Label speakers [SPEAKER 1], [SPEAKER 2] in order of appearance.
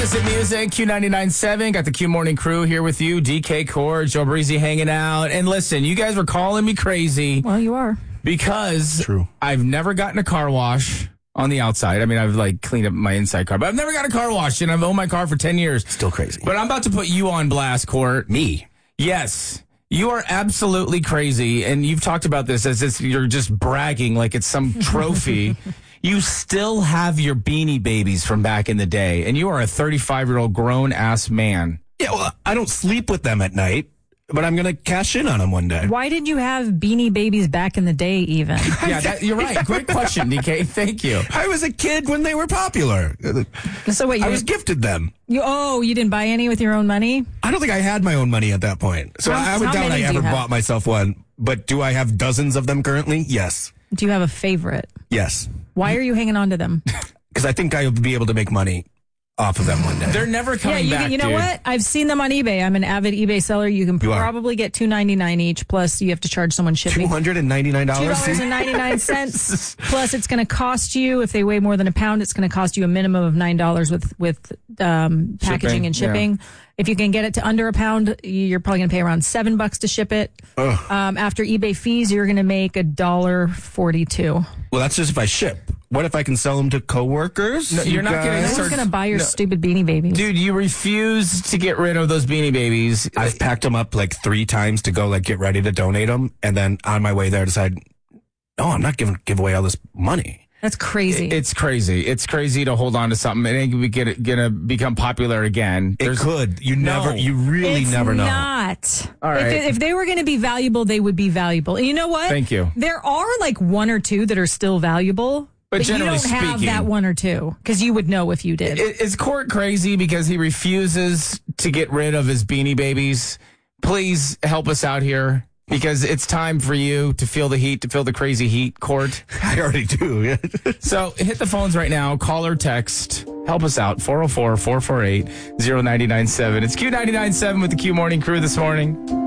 [SPEAKER 1] Opposite Music, Q99.7. Got the Q Morning Crew here with you. DK Core, Joe Breezy hanging out. And listen, you guys were calling me crazy.
[SPEAKER 2] Well, you are.
[SPEAKER 1] Because I've never gotten a car wash on the outside. I mean, I've cleaned up my inside car, but I've never got a car wash, and I've owned my car for 10 years.
[SPEAKER 3] Still crazy.
[SPEAKER 1] But I'm about to put you on blast, Court.
[SPEAKER 3] Me?
[SPEAKER 1] Yes. You are absolutely crazy, and you've talked about this as if you're just bragging like it's some trophy. You still have your Beanie Babies from back in the day, and you are a 35-year-old grown-ass man.
[SPEAKER 3] Yeah, well, I don't sleep with them at night, but I'm going to cash in on them one day.
[SPEAKER 2] Why did you have Beanie Babies back in the day even?
[SPEAKER 1] Yeah, you're right. Great question, DK. Thank you.
[SPEAKER 3] I was a kid when they were popular.
[SPEAKER 2] So wait,
[SPEAKER 3] I was gifted them.
[SPEAKER 2] You didn't buy any with your own money?
[SPEAKER 3] I don't think I had my own money at that point. So I would doubt I ever bought myself one. But do I have dozens of them currently? Yes.
[SPEAKER 2] Do you have a favorite?
[SPEAKER 3] Yes.
[SPEAKER 2] Why are you hanging on to them?
[SPEAKER 3] Because I think I would be able to make money off of them one day.
[SPEAKER 1] They're never coming back,
[SPEAKER 2] you know what? I've seen them on eBay. I'm an avid eBay seller. You can probably get $2.99 each, plus you have to charge someone shipping.
[SPEAKER 3] $299?
[SPEAKER 2] $2.99. Plus, it's going to cost you, if they weigh more than a pound, it's going to cost you a minimum of $9 with packaging and shipping. Yeah. If you can get it to under a pound, you're probably going to pay around $7 to ship it. After eBay fees, you're going to make $1.42.
[SPEAKER 3] Well, that's just if I ship. What if I can sell them to coworkers?
[SPEAKER 1] No, you're not getting.
[SPEAKER 2] No one's going to buy your stupid Beanie Babies.
[SPEAKER 1] Dude, you refuse to get rid of those Beanie Babies.
[SPEAKER 3] I've packed them up 3 times to go get ready to donate them, and then on my way there decide, no, I'm not give away all this money.
[SPEAKER 2] That's crazy.
[SPEAKER 1] It's crazy. It's crazy to hold on to something. It ain't gonna become popular again.
[SPEAKER 3] It could. You really never know.
[SPEAKER 2] Not.
[SPEAKER 1] All right.
[SPEAKER 2] If they were going to be valuable, they would be valuable. And you know what?
[SPEAKER 1] Thank you.
[SPEAKER 2] There are 1 or 2 that are still valuable. But
[SPEAKER 1] generally
[SPEAKER 2] you don't have
[SPEAKER 1] speaking,
[SPEAKER 2] that 1 or 2 because you would know if you did.
[SPEAKER 1] Is Court crazy because he refuses to get rid of his Beanie Babies? Please help us out here. Because it's time for you to feel the heat, to feel the crazy heat, Court.
[SPEAKER 3] I already do.
[SPEAKER 1] So hit the phones right now. Call or text. Help us out. 404-448-0997. It's Q99.7 with the Q Morning Crew this morning.